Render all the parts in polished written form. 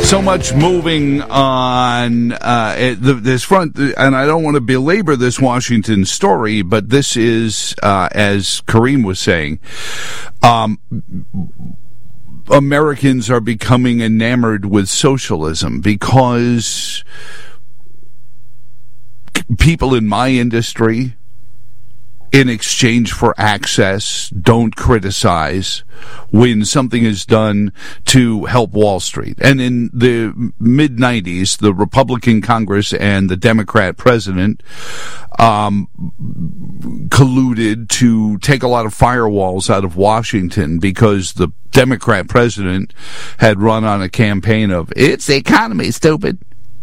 So much moving on this front, and I don't want to belabor this Washington story, but this is, as Kareem was saying, Americans are becoming enamored with socialism because people in my industry, in exchange for access, don't criticize when something is done to help Wall Street. And in the mid-90s, the Republican Congress and the Democrat president colluded to take a lot of firewalls out of Washington because the Democrat president had run on a campaign of, it's the economy, stupid.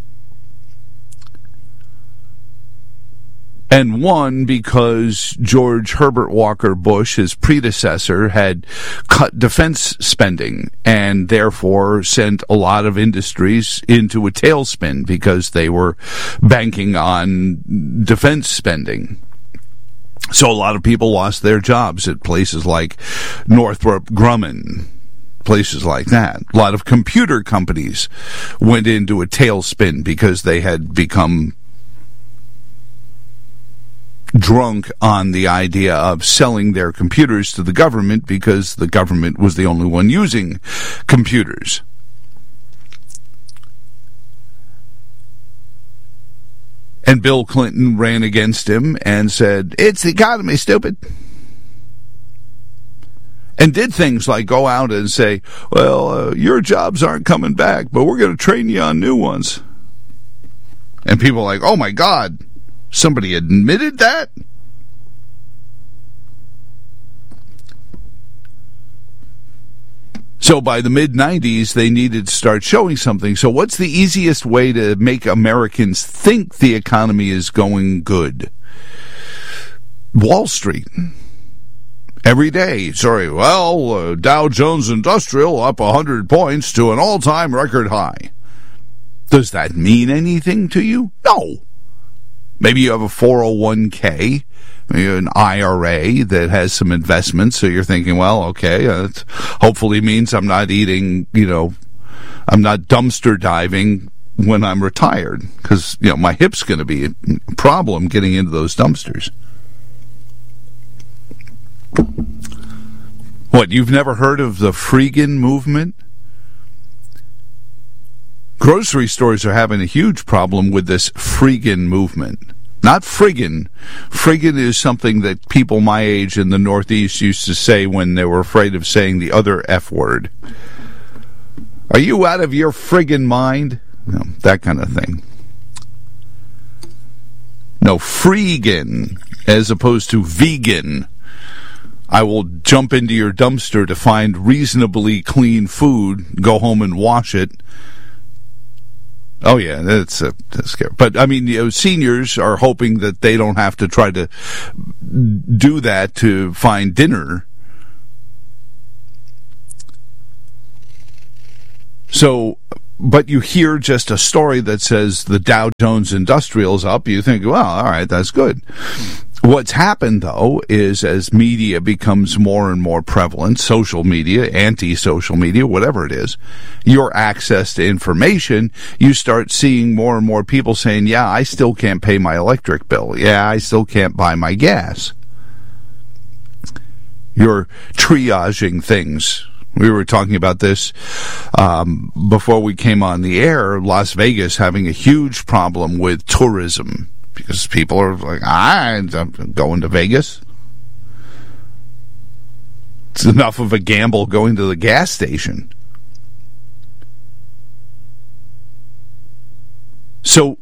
And one, because George Herbert Walker Bush, his predecessor, had cut defense spending and therefore sent a lot of industries into a tailspin because they were banking on defense spending. So a lot of people lost their jobs at places like Northrop Grumman, places like that. A lot of computer companies went into a tailspin because they had become drunk on the idea of selling their computers to the government because the government was the only one using computers. And Bill Clinton ran against him and said, it's the economy, stupid. And did things like go out and say, well, your jobs aren't coming back, but we're going to train you on new ones. And people are like, oh my God. Somebody admitted that? So by the mid-90s, they needed to start showing something. So what's the easiest way to make Americans think the economy is going good? Wall Street. Every day. Dow Jones Industrial up 100 points to an all-time record high. Does that mean anything to you? No. Maybe you have a 401k, an IRA that has some investments, so you're thinking, well, okay, hopefully means I'm not eating, I'm not dumpster diving when I'm retired, because, my hip's going to be a problem getting into those dumpsters. What, you've never heard of the Freegan movement? Grocery stores are having a huge problem with this Freegan movement. Not friggin'. Friggin' is something that people my age in the Northeast used to say when they were afraid of saying the other F word. Are you out of your friggin' mind? That kind of thing. No, Freegan, as opposed to vegan. I will jump into your dumpster to find reasonably clean food, go home and wash it. Oh, yeah, that's scary. But, seniors are hoping that they don't have to try to do that to find dinner. So, but you hear just a story that says the Dow Jones Industrial is up, you think, well, all right, that's good. What's happened, though, is as media becomes more and more prevalent, social media, anti-social media, whatever it is, your access to information, you start seeing more and more people saying, yeah, I still can't pay my electric bill. Yeah, I still can't buy my gas. You're triaging things. We were talking about this before we came on the air, Las Vegas having a huge problem with tourism. Because people are like, I'm going to Vegas. It's enough of a gamble going to the gas station. So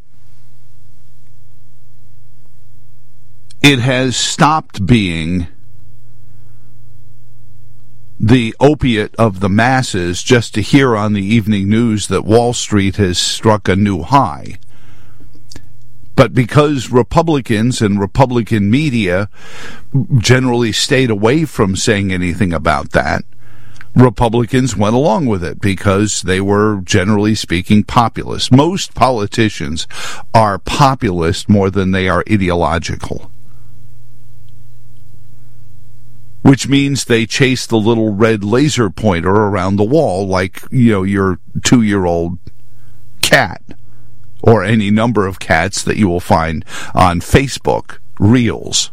it has stopped being the opiate of the masses just to hear on the evening news that Wall Street has struck a new high. But because Republicans and Republican media generally stayed away from saying anything about that, Republicans went along with it because they were, generally speaking, populist. Most politicians are populist more than they are ideological, which means they chase the little red laser pointer around the wall like, your 2-year-old cat or any number of cats that you will find on Facebook Reels.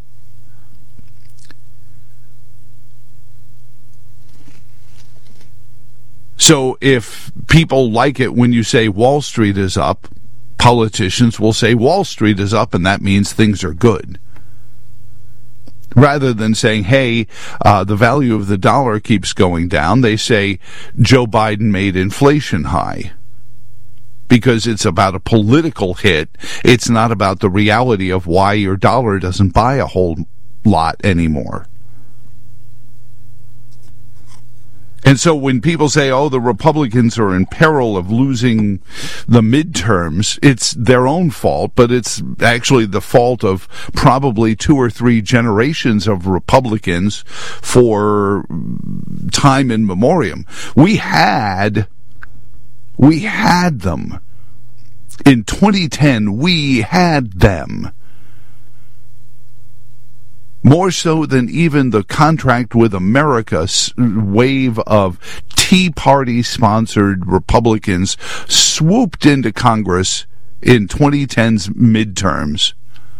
So if people like it when you say Wall Street is up, politicians will say Wall Street is up, and that means things are good. Rather than saying, hey, the value of the dollar keeps going down, they say Joe Biden made inflation high. Because it's about a political hit. It's not about the reality of why your dollar doesn't buy a whole lot anymore. And so when people say, oh, the Republicans are in peril of losing the midterms, it's their own fault, but it's actually the fault of probably 2 or 3 generations of Republicans for time in memoriam. We had them. In 2010, we had them. More so than even the Contract with America wave of Tea Party-sponsored Republicans swooped into Congress in 2010's midterms.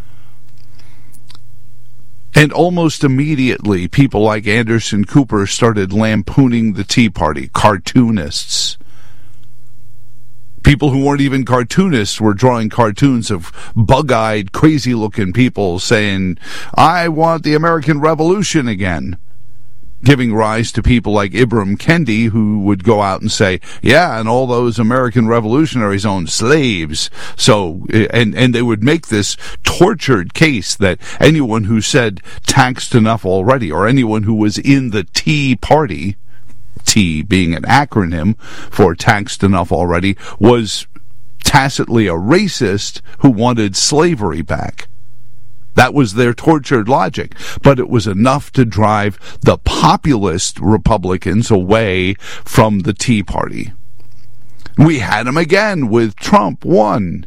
And almost immediately, people like Anderson Cooper started lampooning the Tea Party, cartoonists. People who weren't even cartoonists were drawing cartoons of bug-eyed, crazy-looking people saying, I want the American Revolution again, giving rise to people like Ibram Kendi, who would go out and say, yeah, and all those American revolutionaries owned slaves. So, and they would make this tortured case that anyone who said taxed enough already, or anyone who was in the Tea Party, T being an acronym for taxed enough already, was tacitly a racist who wanted slavery back. That was their tortured logic. But it was enough to drive the populist Republicans away from the Tea Party. We had them again with Trump won.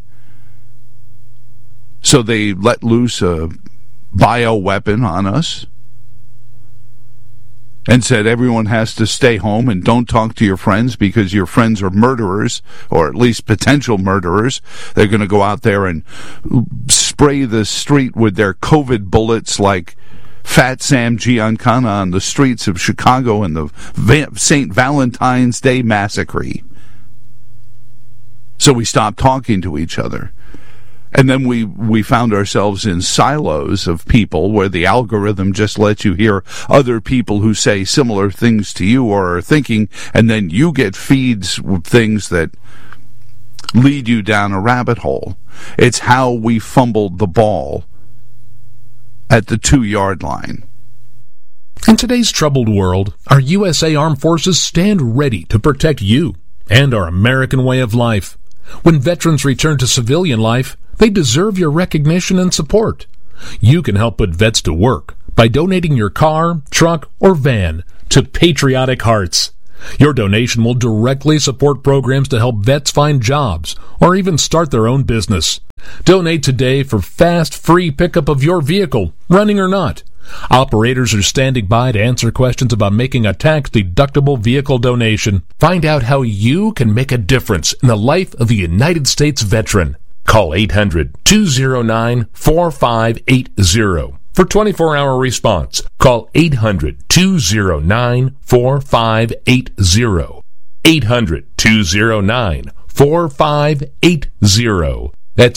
So they let loose a bioweapon on us and said everyone has to stay home and don't talk to your friends because your friends are murderers, or at least potential murderers. They're going to go out there and spray the street with their COVID bullets like Fat Sam Giancana on the streets of Chicago in the St. Valentine's Day massacre. So we stopped talking to each other. And then we found ourselves in silos of people where the algorithm just lets you hear other people who say similar things to you or are thinking, and then you get feeds with things that lead you down a rabbit hole. It's how we fumbled the ball at the 2-yard line. In today's troubled world, our USA Armed Forces stand ready to protect you and our American way of life. When veterans return to civilian life, they deserve your recognition and support. You can help put vets to work by donating your car, truck, or van to Patriotic Hearts. Your donation will directly support programs to help vets find jobs or even start their own business. Donate today for fast, free pickup of your vehicle, running or not. Operators are standing by to answer questions about making a tax-deductible vehicle donation. Find out how you can make a difference in the life of a United States veteran. Call 800-209-4580 for 24-hour response. Call 800-209-4580. 800-209-4580. That's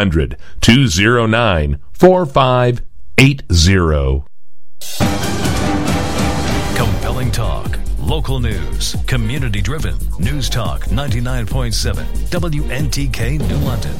800-209-4580. Compelling talk, local news, community-driven. News Talk 99.7 WNTK New London.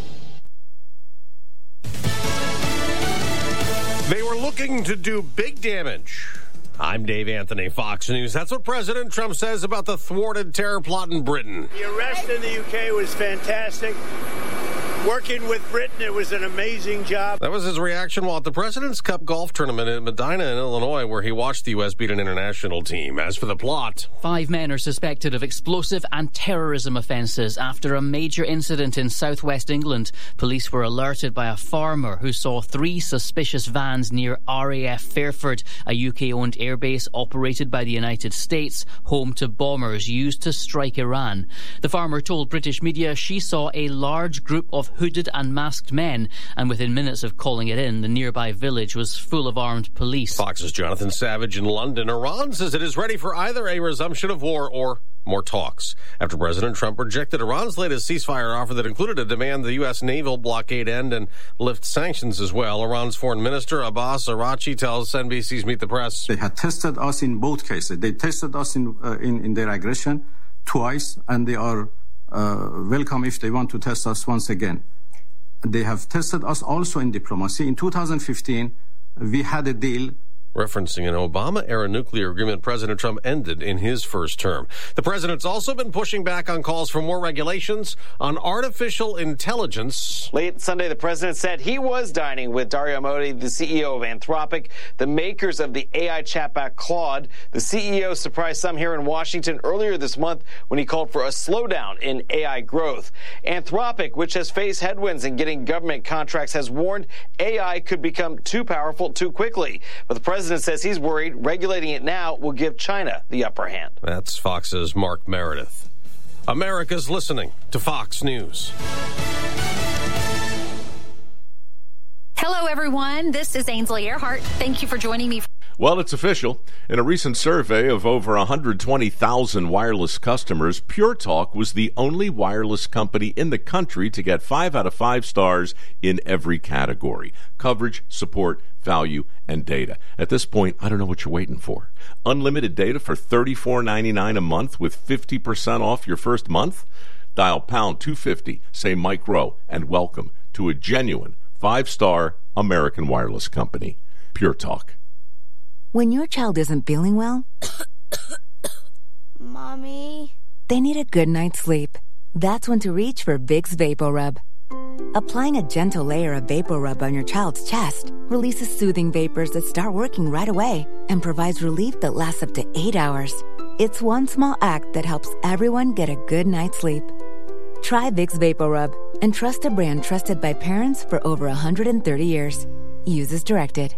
They were looking to do big damage. I'm Dave Anthony, Fox News. That's what President Trump says about the thwarted terror plot in Britain. The arrest in the UK was fantastic. Working with Britain, it was an amazing job. That was his reaction while at the President's Cup golf tournament in Medina in Illinois, where he watched the U.S. beat an international team. As for the plot, 5 men are suspected of explosive and terrorism offences after a major incident in southwest England. Police were alerted by a farmer who saw 3 suspicious vans near RAF Fairford, a UK-owned airbase operated by the United States, home to bombers used to strike Iran. The farmer told British media she saw a large group of hooded and masked men, and within minutes of calling it in, the nearby village was full of armed police. Fox's Jonathan Savage in London. Iran says it is ready for either a resumption of war or more talks, after President Trump rejected Iran's latest ceasefire offer that included a demand the U.S. naval blockade end and lift sanctions as well. Iran's foreign minister Abbas Araghchi tells NBC's Meet the Press. They had tested us in both cases. They tested us in their aggression twice, and they are welcome if they want to test us once again. They have tested us also in diplomacy. In 2015, we had a deal. Referencing an Obama-era nuclear agreement President Trump ended in his first term. The president's also been pushing back on calls for more regulations on artificial intelligence. Late Sunday, the president said he was dining with Dario Amodei, the CEO of Anthropic, the makers of the AI chatbot Claude. The CEO surprised some here in Washington earlier this month when he called for a slowdown in AI growth. Anthropic, which has faced headwinds in getting government contracts, has warned AI could become too powerful too quickly. But the president says he's worried regulating it now will give China the upper hand. That's Fox's Mark Meredith. America's listening to Fox News. Hello, everyone. This is Ainsley Earhart. Thank you for joining me. Well, it's official. In a recent survey of over 120,000 wireless customers, Pure Talk was the only wireless company in the country to get 5 out of 5 stars in every category: coverage, support, value, and data. At this point, I don't know what you're waiting for. Unlimited data for $34.99 a month with 50% off your first month? Dial pound 250, say Mike Rowe, and welcome to a genuine 5-star American wireless company. Pure Talk. When your child isn't feeling well, Mommy, they need a good night's sleep. That's when to reach for Vicks VapoRub. Applying a gentle layer of VapoRub on your child's chest releases soothing vapors that start working right away and provides relief that lasts up to 8 hours. It's one small act that helps everyone get a good night's sleep. Try Vicks VapoRub and trust a brand trusted by parents for over 130 years. Use as directed.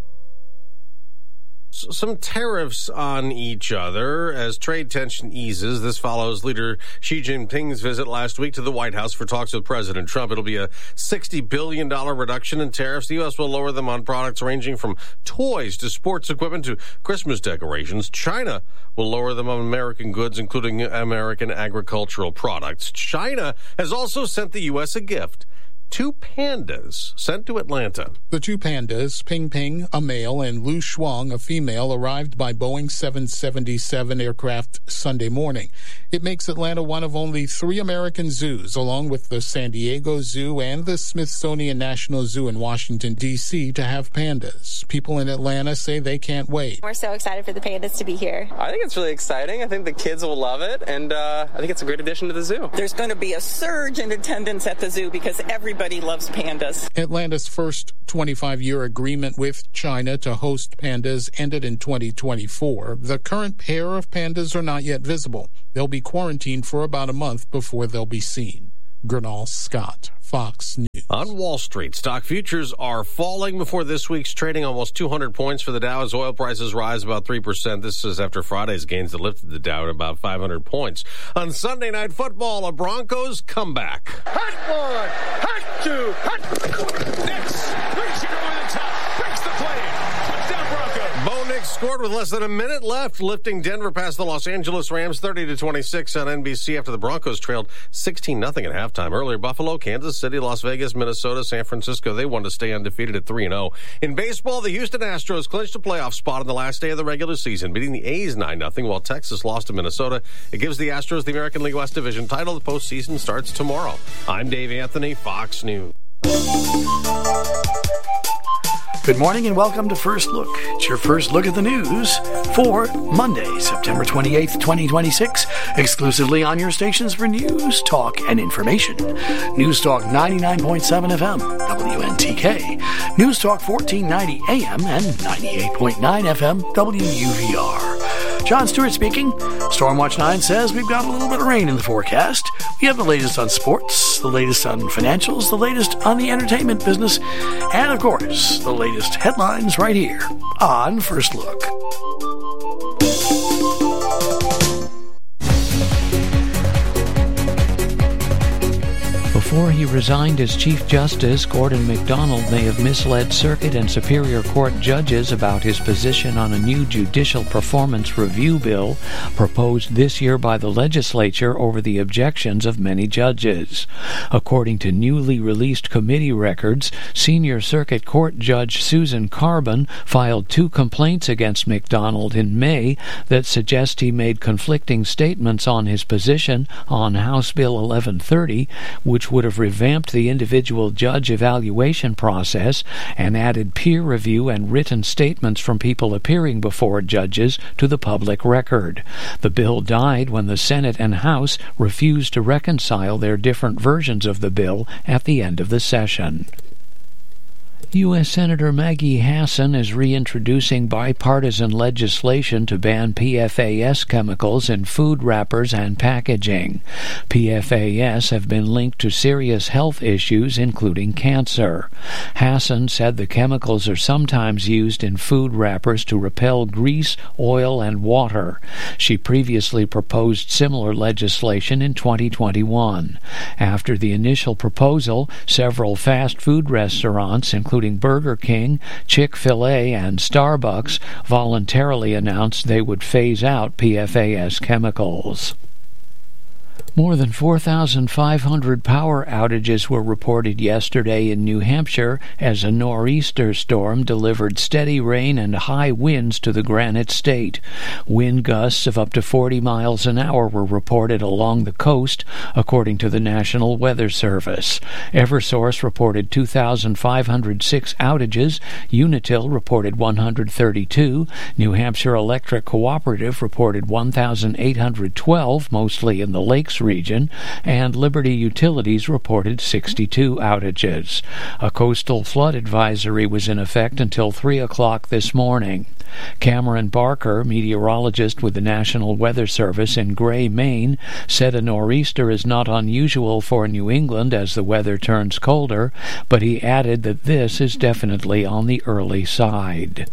Some tariffs on each other as trade tension eases. This follows leader Xi Jinping's visit last week to the White House for talks with President Trump. It'll be a $60 billion reduction in tariffs. The U.S. will lower them on products ranging from toys to sports equipment to Christmas decorations. China will lower them on American goods, including American agricultural products. China has also sent the U.S. a gift: 2 pandas sent to Atlanta. The 2 pandas, Ping Ping, a male, and Lu Shuang, a female, arrived by Boeing 777 aircraft Sunday morning. It makes Atlanta one of only 3 American zoos, along with the San Diego Zoo and the Smithsonian National Zoo in Washington, D.C., to have pandas. People in Atlanta say they can't wait. We're so excited for the pandas to be here. I think it's really exciting. I think the kids will love it, and I think it's a great addition to the zoo. There's going to be a surge in attendance at the zoo because everybody loves pandas. Atlanta's first 25-year agreement with China to host pandas ended in 2024. The current pair of pandas are not yet visible. They'll be quarantined for about a month before they'll be seen. Gernal Scott, Fox News. On Wall Street, stock futures are falling before this week's trading, almost 200 points for the Dow as oil prices rise about 3%. This is after Friday's gains that lifted the Dow at about 500 points. On Sunday Night Football, a Broncos comeback. Hot 1, hot 2, hot. Nix reaching over the top, breaks the play. Touchdown Broncos. Bo Nix scored with less than a minute left, lifting Denver past the Los Angeles Rams 30-26 on NBC after the Broncos trailed 16-0 at halftime. Earlier, Buffalo, Kansas City, Las Vegas, Minnesota, San Francisco, they wanted to stay undefeated at 3-0. In baseball, the Houston Astros clinched a playoff spot on the last day of the regular season, beating the A's 9-0 while Texas lost to Minnesota. It gives the Astros the American League West Division title. The postseason starts tomorrow. I'm Dave Anthony, Fox News. Good morning and welcome to First Look. It's your first look at the news for Monday, September 28th, 2026, exclusively on your stations for news, talk, and information. News Talk 99.7 FM, WNTK. News Talk 1490 AM and 98.9 FM, WUVR. John Stewart speaking. Stormwatch 9 says we've got a little bit of rain in the forecast. We have the latest on sports, the latest on financials, the latest on the entertainment business, and of course, the latest headlines right here on First Look. Before he resigned as Chief Justice, Gordon MacDonald may have misled Circuit and Superior Court judges about his position on a new judicial performance review bill proposed this year by the legislature over the objections of many judges. According to newly released committee records, Senior Circuit Court Judge Susan Carbon filed 2 complaints against MacDonald in May that suggest he made conflicting statements on his position on House Bill 1130, which would have revamped the individual judge evaluation process and added peer review and written statements from people appearing before judges to the public record. The bill died when the Senate and House refused to reconcile their different versions of the bill at the end of the session. U.S. Senator Maggie Hassan is reintroducing bipartisan legislation to ban PFAS chemicals in food wrappers and packaging. PFAS have been linked to serious health issues, including cancer. Hassan said the chemicals are sometimes used in food wrappers to repel grease, oil, and water. She previously proposed similar legislation in 2021. After the initial proposal, several fast food restaurants, including Burger King, Chick-fil-A, and Starbucks, voluntarily announced they would phase out PFAS chemicals. More than 4,500 power outages were reported yesterday in New Hampshire as a nor'easter storm delivered steady rain and high winds to the Granite State. Wind gusts of up to 40 miles an hour were reported along the coast, according to the National Weather Service. Eversource reported 2,506 outages. Unitil reported 132. New Hampshire Electric Cooperative reported 1,812, mostly in the Lakes region, and Liberty Utilities reported 62 outages. A coastal flood advisory was in effect until 3 o'clock this morning. Cameron Barker, meteorologist with the National Weather Service in Gray, Maine, said a nor'easter is not unusual for New England as the weather turns colder, but he added that this is definitely on the early side.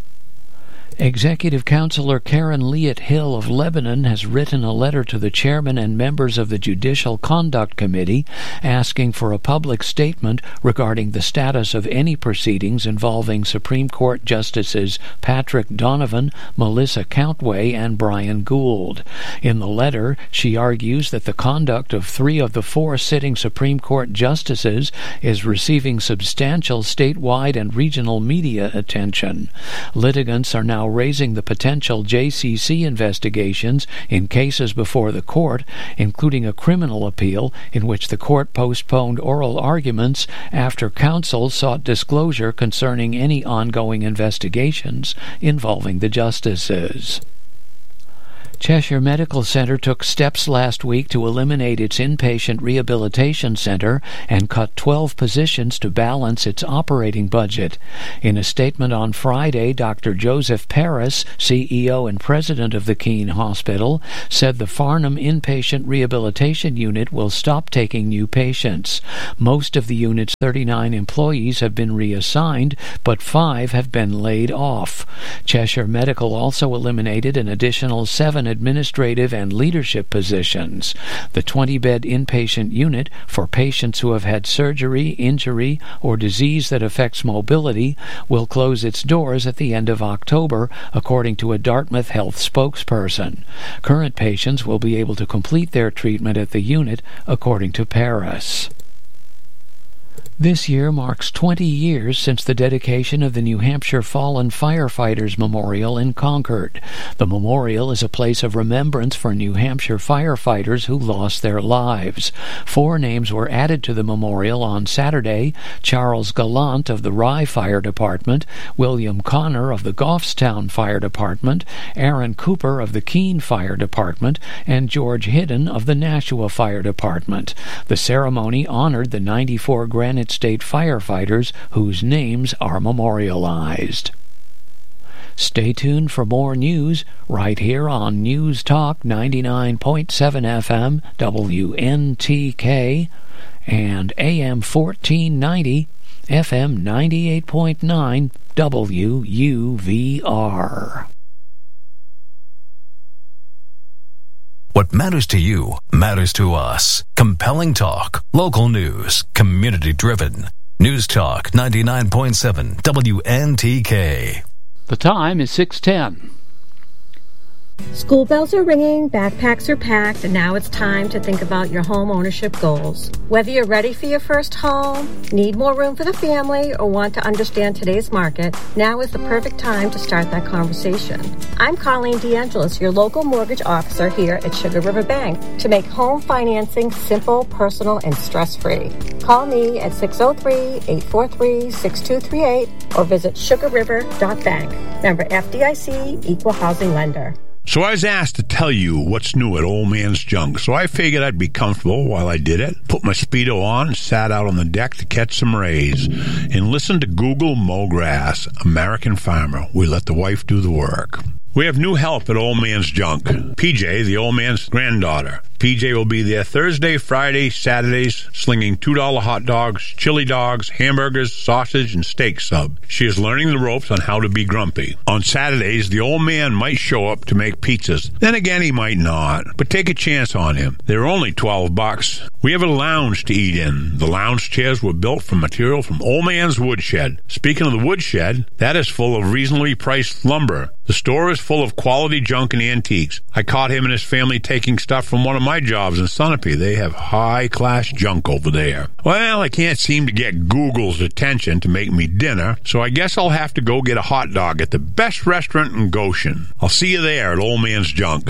Executive Counselor Karen Liat Hill of Lebanon has written a letter to the chairman and members of the Judicial Conduct Committee asking for a public statement regarding the status of any proceedings involving Supreme Court Justices Patrick Donovan, Melissa Countway, and Brian Gould. In the letter, she argues that the conduct of 3 of the 4 sitting Supreme Court justices is receiving substantial statewide and regional media attention. Litigants are now raising the potential JCC investigations in cases before the court, including a criminal appeal in which the court postponed oral arguments after counsel sought disclosure concerning any ongoing investigations involving the justices. Cheshire Medical Center took steps last week to eliminate its inpatient rehabilitation center and cut 12 positions to balance its operating budget. In a statement on Friday, Dr. Joseph Paris, CEO and president of the Keene Hospital, said the Farnham Inpatient Rehabilitation Unit will stop taking new patients. Most of the unit's 39 employees have been reassigned, but 5 have been laid off. Cheshire Medical also eliminated an additional 7 administrative and leadership positions. The 20-bed inpatient unit for patients who have had surgery, injury, or disease that affects mobility will close its doors at the end of October, according to a Dartmouth Health spokesperson. Current patients will be able to complete their treatment at the unit, according to Paris. This year marks 20 years since the dedication of the New Hampshire Fallen Firefighters Memorial in Concord. The memorial is a place of remembrance for New Hampshire firefighters who lost their lives. 4 names were added to the memorial on Saturday: Charles Gallant of the Rye Fire Department, William Connor of the Goffstown Fire Department, Aaron Cooper of the Keene Fire Department, and George Hidden of the Nashua Fire Department. The ceremony honored the 94 Granite State firefighters whose names are memorialized. Stay tuned for more news right here on News Talk 99.7 FM WNTK and AM 1490 FM 98.9 WUVR. What matters to you matters to us. Compelling talk, local news, community-driven. News Talk 99.7 WNTK. The time is 6:10. School bells are ringing, backpacks are packed, and now it's time to think about your home ownership goals. Whether you're ready for your first home, need more room for the family, or want to understand today's market, now is the perfect time to start that conversation. I'm Colleen DeAngelis, your local mortgage officer here at Sugar River Bank, to make home financing simple, personal, and stress-free. Call me at 603-843-6238 or visit sugarriver.bank. Member FDIC, Equal Housing Lender. So I was asked to tell you what's new at Old Man's Junk, so I figured I'd be comfortable while I did it, put my Speedo on, and sat out on the deck to catch some rays, and listen to Google Mow Grass, American Farmer. We let the wife do the work. We have new help at Old Man's Junk. PJ, the old man's granddaughter. PJ will be there Thursday, Friday, Saturdays, slinging $2 hot dogs, chili dogs, hamburgers, sausage, and steak sub. She is learning the ropes on how to be grumpy. On Saturdays, the old man might show up to make pizzas. Then again, he might not. But take a chance on him. They're only $12. We have a lounge to eat in. The lounge chairs were built from material from Old Man's Woodshed. Speaking of the woodshed, that is full of reasonably priced lumber. The store is full of quality junk and antiques. I caught him and his family taking stuff from one of my jobs in Sunapee. They have high-class junk over there. Well, I can't seem to get Google's attention to make me dinner, so I guess I'll have to go get a hot dog at the best restaurant in Goshen. I'll see you there at Old Man's Junk.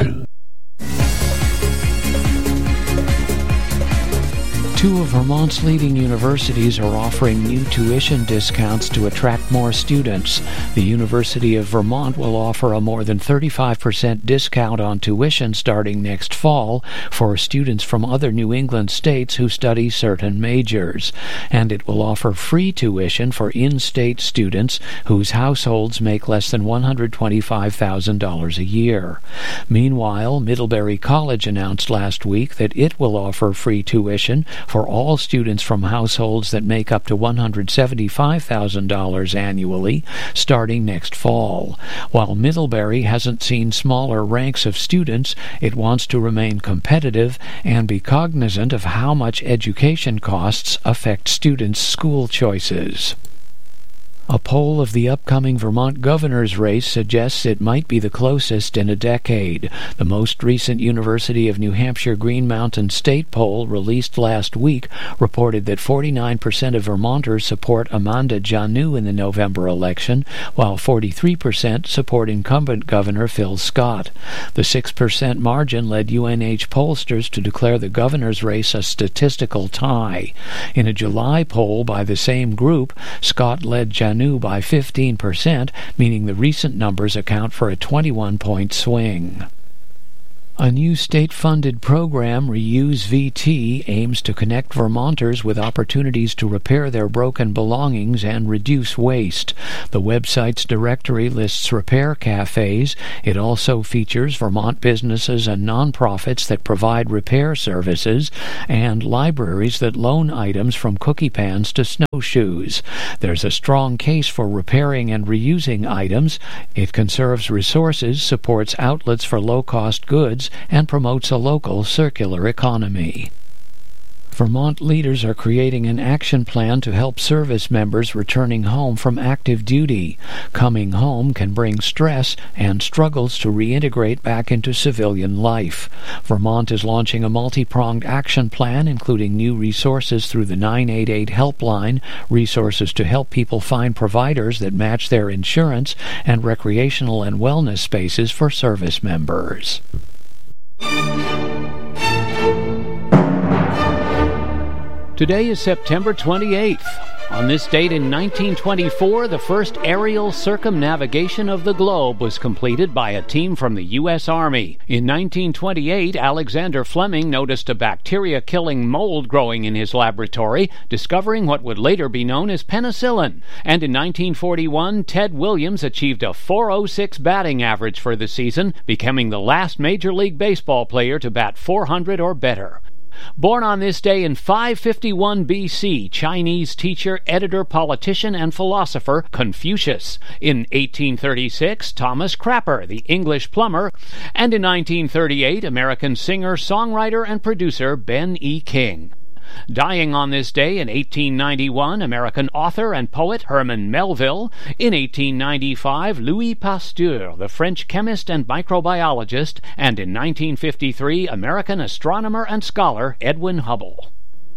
2 of Vermont's leading universities are offering new tuition discounts to attract more students. The University of Vermont will offer a more than 35% discount on tuition starting next fall for students from other New England states who study certain majors. And it will offer free tuition for in-state students whose households make less than $125,000 a year. Meanwhile, Middlebury College announced last week that it will offer free tuition for all students from households that make up to $175,000 annually, starting next fall. While Middlebury hasn't seen smaller ranks of students, it wants to remain competitive and be cognizant of how much education costs affect students' school choices. A poll of the upcoming Vermont governor's race suggests it might be the closest in a decade. The most recent University of New Hampshire Green Mountain State poll, released last week, reported that 49% of Vermonters support Amanda Janu in the November election, while 43% support incumbent Governor Phil Scott. The 6% margin led UNH pollsters to declare the governor's race a statistical tie. In a July poll by the same group, Scott led Janu by 15%, meaning the recent numbers account for a 21-point swing. A new state-funded program, Reuse VT, aims to connect Vermonters with opportunities to repair their broken belongings and reduce waste. The website's directory lists repair cafes. It also features Vermont businesses and nonprofits that provide repair services, and libraries that loan items from cookie pans to snowshoes. There's a strong case for repairing and reusing items. It conserves resources, supports outlets for low-cost goods, and promotes a local circular economy. Vermont leaders are creating an action plan to help service members returning home from active duty. Coming home can bring stress and struggles to reintegrate back into civilian life. Vermont is launching a multi-pronged action plan, including new resources through the 988 helpline, resources to help people find providers that match their insurance, and recreational and wellness spaces for service members. Today is September 28th. On this date in 1924, the first aerial circumnavigation of the globe was completed by a team from the U.S. Army. In 1928, Alexander Fleming noticed a bacteria-killing mold growing in his laboratory, discovering what would later be known as penicillin. And in 1941, Ted Williams achieved a .406 batting average for the season, becoming the last Major League Baseball player to bat .400 or better. Born on this day in 551 B.C., Chinese teacher, editor, politician, and philosopher Confucius. In 1836, Thomas Crapper, the English plumber. And in 1938, American singer, songwriter, and producer Ben E. King. Dying on this day in 1891, American author and poet Herman Melville. In 1895, Louis Pasteur, the French chemist and microbiologist. And in 1953, American astronomer and scholar Edwin Hubble.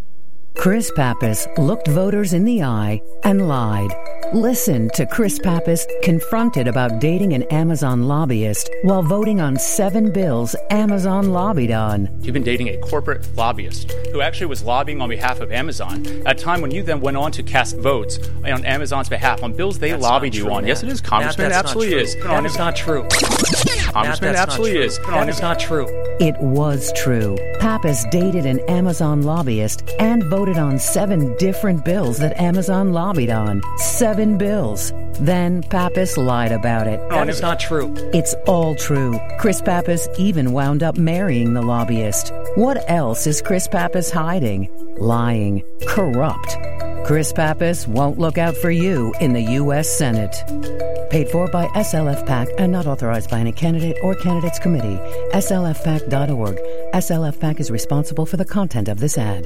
Chris Pappas looked voters in the eye and lied. Listen to Chris Pappas confronted about dating an Amazon lobbyist while voting on 7 bills Amazon lobbied on. You've been dating a corporate lobbyist who actually was lobbying on behalf of Amazon at a time when you then went on to cast votes on Amazon's behalf on bills they lobbied you on. Yes, it is, Congressman. It absolutely is. That is not true. Congressman, absolutely is. That is not true. It was true. Pappas dated an Amazon lobbyist and voted on 7 different bills that Amazon lobbied on. 7 bills. Then Pappas lied about it. That is not true. It's all true. Chris Pappas even wound up marrying the lobbyist. What else is Chris Pappas hiding? Lying. Corrupt. Chris Pappas won't look out for you in the U.S. Senate. Paid for by SLF PAC and not authorized by any candidate or candidates committee. SLFPAC.org. SLF PAC is responsible for the content of this ad.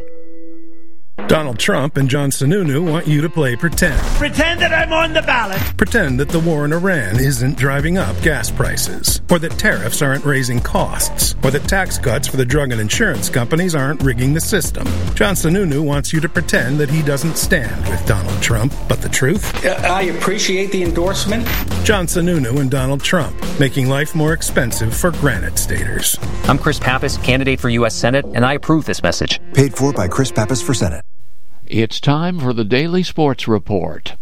Donald Trump and John Sununu want you to play pretend. Pretend that I'm on the ballot. Pretend that the war in Iran isn't driving up gas prices, or that tariffs aren't raising costs, or that tax cuts for the drug and insurance companies aren't rigging the system. John Sununu wants you to pretend that he doesn't stand with Donald Trump. But the truth? I appreciate the endorsement. John Sununu and Donald Trump, making life more expensive for Granite Staters. I'm Chris Pappas, candidate for U.S. Senate, and I approve this message. Paid for by Chris Pappas for Senate. It's time for the Daily Sports Report.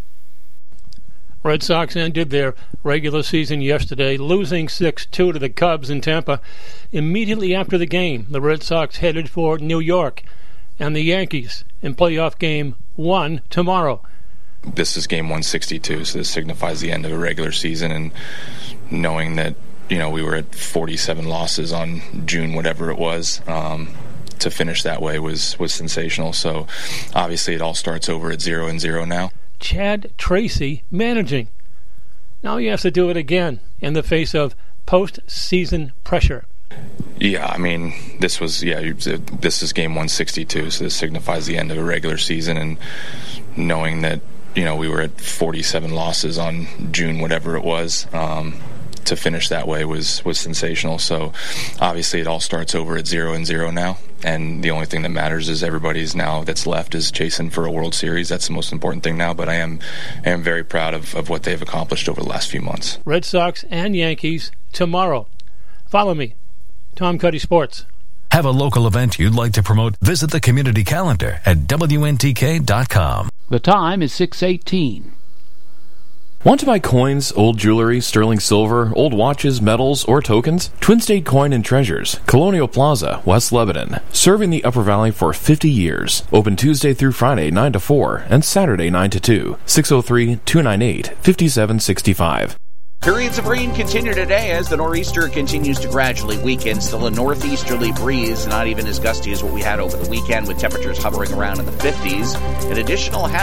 Red Sox ended their regular season yesterday, losing 6-2 to the Cubs in Tampa. Immediately after the game, the Red Sox headed for New York and the Yankees in playoff game 1 tomorrow. This is game 162, so this signifies the end of a regular season, and knowing that, we were at 47 losses on June, whatever it was, to finish that way was sensational. So obviously it all starts over at 0-0 now. Chad Tracy managing. Now he has to do it again in the face of postseason pressure. Yeah, this is game 162, so this signifies the end of a regular season, and knowing that, we were at 47 losses on June, whatever it was, to finish that way was sensational. So obviously it all starts over at 0-0 now, and the only thing that matters is everybody's now that's left is chasing for a World Series. That's the most important thing now, but I am very proud of what they've accomplished over the last few months. Red Sox and Yankees tomorrow. Follow me, Tom Cuddy Sports. Have a local event you'd like to promote? Visit the community calendar at WNTK.com. The time is 6:18. Want to buy coins, old jewelry, sterling silver, old watches, medals, or tokens? Twin State Coin and Treasures, Colonial Plaza, West Lebanon. Serving the Upper Valley for 50 years. Open Tuesday through Friday 9 to 4 and Saturday 9 to 2. 603-298-5765. Periods of rain continue today as the nor'easter continues to gradually weaken. Still a northeasterly breeze, not even as gusty as what we had over the weekend, with temperatures hovering around in the 50s. An additional